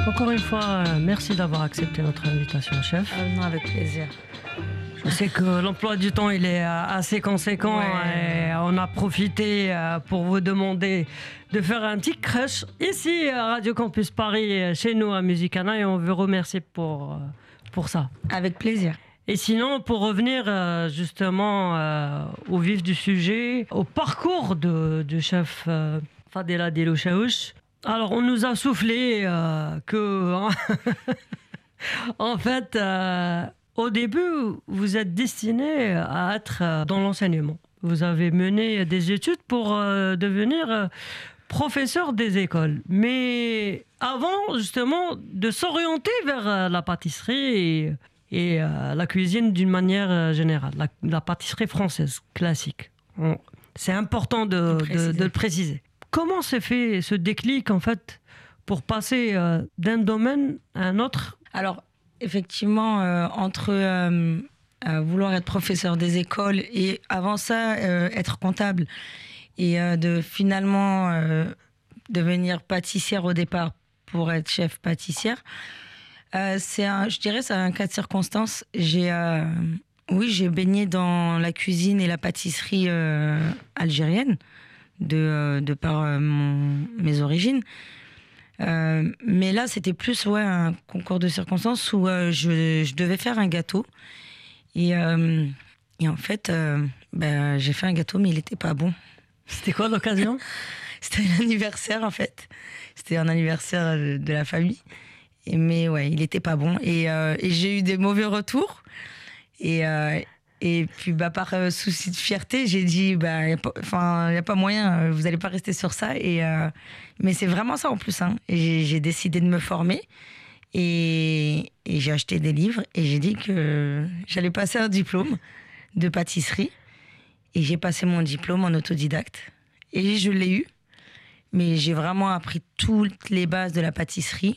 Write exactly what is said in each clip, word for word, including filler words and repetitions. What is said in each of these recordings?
Encore une fois, euh, merci d'avoir accepté notre invitation, chef. Ah, non, avec plaisir. Je sais que l'emploi du temps il est euh, assez conséquent Ouais. et on a profité euh, pour vous demander de faire un petit crush ici à Radio Campus Paris, chez nous à Musicana, et on veut remercier pour, euh, pour ça. Avec plaisir. Et sinon, pour revenir euh, justement euh, au vif du sujet, au parcours de, du chef euh, Fadela Delo Chaouch, alors on nous a soufflé euh, que, hein, en fait, euh, au début, vous êtes destiné à être dans l'enseignement. Vous avez mené des études pour euh, devenir euh, professeur des écoles. Mais avant, justement, de s'orienter vers euh, la pâtisserie et, et euh, la cuisine d'une manière euh, générale, la, la pâtisserie française classique. On, c'est important de, de, de le préciser. Comment s'est fait ce déclic, en fait, pour passer euh, d'un domaine à un autre? Alors, effectivement, euh, entre euh, euh, vouloir être professeur des écoles et avant ça, euh, être comptable et euh, de finalement euh, devenir pâtissière au départ pour être chef pâtissière, euh, c'est un, je dirais c'est un cas de circonstance. J'ai, euh, oui, j'ai baigné dans la cuisine et la pâtisserie euh, algérienne de, euh, de par euh, mon, mes origines. Euh, mais là, c'était plus ouais, un concours de circonstances où euh, je, je devais faire un gâteau. Et, euh, et en fait, euh, bah, j'ai fait un gâteau, mais il n'était pas bon. C'était quoi l'occasion? C'était un anniversaire, en fait. C'était un anniversaire de, de la famille. Et, mais ouais, il n'était pas bon. Et, euh, et j'ai eu des mauvais retours. Et, euh, et puis, bah, par euh, souci de fierté, j'ai dit, bah, il n'y a pas moyen, vous n'allez pas rester sur ça. Et, euh, mais c'est vraiment ça en plus. Hein. Et j'ai, j'ai décidé de me former. Et, et j'ai acheté des livres. Et j'ai dit que j'allais passer un diplôme de pâtisserie. Et j'ai passé mon diplôme en autodidacte. Et je l'ai eu. Mais j'ai vraiment appris toutes les bases de la pâtisserie.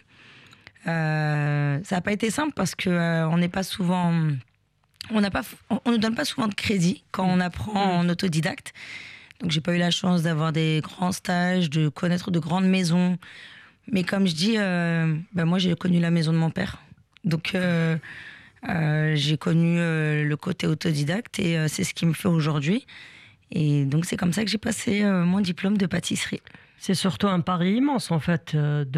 Euh, ça n'a pas été simple parce qu'on euh, n'est pas souvent... On n'a pas, on ne donne pas souvent de crédit quand on apprend en autodidacte. Donc, j'ai pas eu la chance d'avoir des grands stages, de connaître de grandes maisons. Mais comme je dis, euh, ben moi, j'ai connu la maison de mon père. Donc, euh, euh, j'ai connu euh, le côté autodidacte et euh, c'est ce qui me fait aujourd'hui. Et donc, c'est comme ça que j'ai passé euh, mon diplôme de pâtisserie. C'est surtout un pari immense, en fait,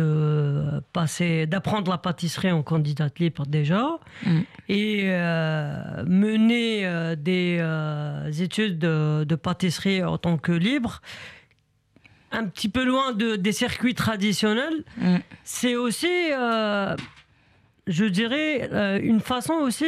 de passer, d'apprendre la pâtisserie en candidate libre déjà, mmh. et euh, mener euh, des euh, études de, de pâtisserie en tant que libre, un petit peu loin de, des circuits traditionnels. Mmh. C'est aussi, euh, je dirais, euh, une façon aussi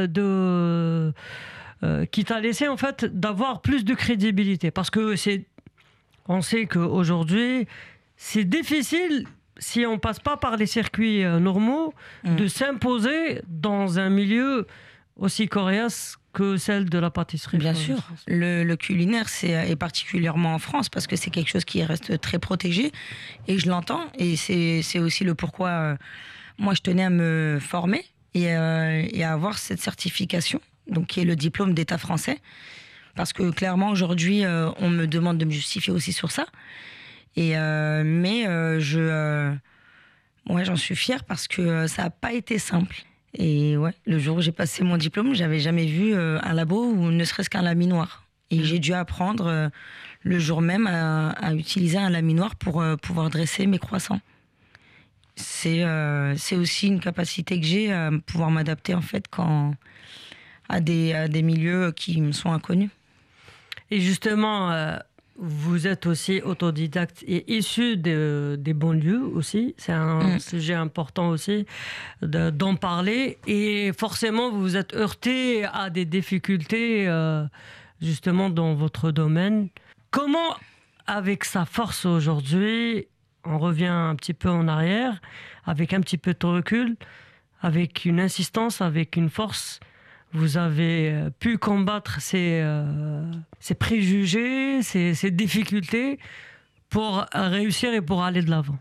de... Euh, qui t'a laissé, en fait, d'avoir plus de crédibilité. Parce que c'est... On sait qu'aujourd'hui, c'est difficile, si on ne passe pas par les circuits normaux, mmh. de s'imposer dans un milieu aussi coriace que celle de la pâtisserie. Bien sûr. Le, le culinaire, c'est, et particulièrement en France, parce que c'est quelque chose qui reste très protégé. Et je l'entends. Et c'est, c'est aussi le pourquoi euh, moi, je tenais à me former et, euh, et à avoir cette certification, donc, qui est le diplôme d'État français. Parce que clairement, aujourd'hui, euh, on me demande de me justifier aussi sur ça. Et, euh, mais euh, je, euh, ouais, j'en suis fière parce que euh, ça n'a pas été simple. Et ouais, le jour où j'ai passé mon diplôme, je n'avais jamais vu euh, un labo ou ne serait-ce qu'un laminoir. Et mmh. j'ai dû apprendre euh, le jour même à, à utiliser un laminoir pour euh, pouvoir dresser mes croissants. C'est, euh, c'est aussi une capacité que j'ai à pouvoir m'adapter en fait quand, à, des, à des milieux qui me sont inconnus. Et justement, euh, vous êtes aussi autodidacte et issu de, des banlieues aussi. C'est un mmh. sujet important aussi de, d'en parler. Et forcément, vous vous êtes heurté à des difficultés euh, justement dans votre domaine. Comment, avec sa force aujourd'hui, on revient un petit peu en arrière, avec un petit peu de recul, avec une insistance, avec une force, vous avez pu combattre ces, euh, ces préjugés, ces, ces difficultés pour réussir et pour aller de l'avant?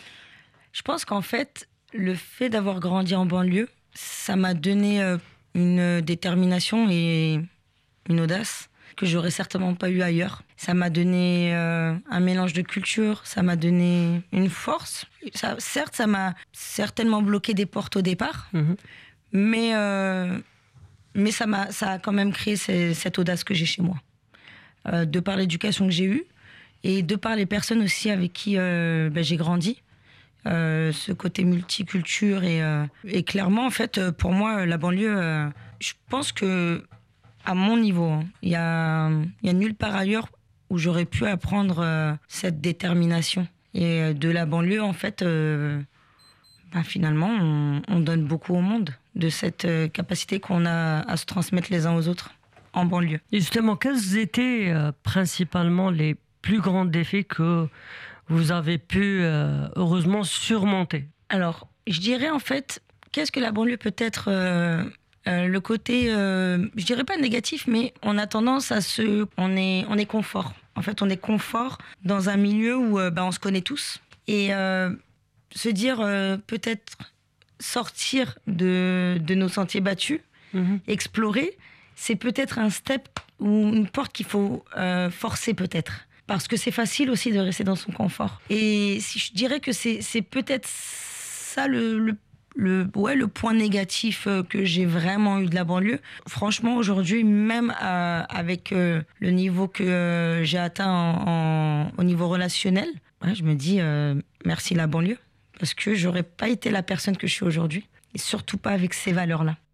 Je pense qu'en fait, le fait d'avoir grandi en banlieue, ça m'a donné une détermination et une audace que j'aurais certainement pas eu ailleurs. Ça m'a donné euh, un mélange de culture, ça m'a donné une force. Ça, certes, ça m'a certainement bloqué des portes au départ, mmh. mais, euh, mais ça, m'a, ça a quand même créé ces, cette audace que j'ai chez moi. Euh, de par l'éducation que j'ai eue et de par les personnes aussi avec qui euh, ben, j'ai grandi. Euh, ce côté multiculture et, euh, et clairement, en fait, pour moi, la banlieue, euh, je pense que à mon niveau, il n'y a, y a nulle part ailleurs où j'aurais pu apprendre euh, cette détermination. Et euh, de la banlieue, en fait, euh, bah, finalement, on, on donne beaucoup au monde de cette euh, capacité qu'on a à se transmettre les uns aux autres en banlieue. Et justement, quels étaient euh, principalement les plus grands défis que vous avez pu, euh, heureusement, surmonter? Alors, je dirais en fait, qu'est-ce que la banlieue peut être euh, Euh, le côté, euh, je dirais pas négatif, mais on a tendance à se... On est, on est confort. En fait, on est confort dans un milieu où euh, bah, on se connaît tous. Et euh, se dire, euh, peut-être sortir de, de nos sentiers battus, mmh. explorer, c'est peut-être un step ou une porte qu'il faut euh, forcer peut-être. Parce que c'est facile aussi de rester dans son confort. Et si je dirais que c'est, c'est peut-être ça le, le Le, ouais, le point négatif que j'ai vraiment eu de la banlieue. Franchement, aujourd'hui, même euh, avec euh, le niveau que euh, j'ai atteint en, en, au niveau relationnel, ouais, je me dis euh, merci la banlieue, parce que j'aurais pas été la personne que je suis aujourd'hui, et surtout pas avec ces valeurs-là.